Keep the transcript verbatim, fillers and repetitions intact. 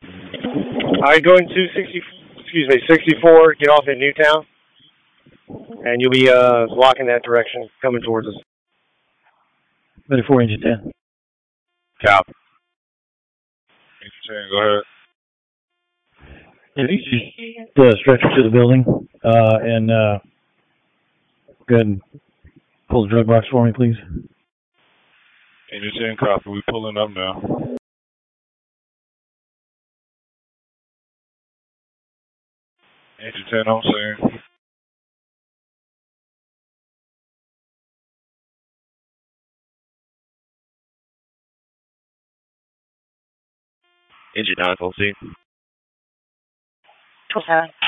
All right, going to sixty. Excuse me, sixty-four. Get off at Newtown, and you'll be uh walking that direction, coming towards us. thirty-four, engine ten. Cap. Engine ten, go ahead. If you just uh, stretch it to the building uh, and uh, go ahead and pull the drug box for me, please. Engine ten, copy. We pulling up now. Engine ten, I'm saying. Engine nine, full C. twelve seven.